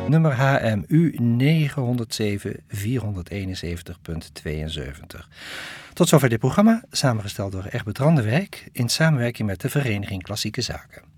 nummer HMU 907 471.72. Tot zover dit programma, samengesteld door Egbert Randewijk in samenwerking met de Vereniging Klassieke Zaken.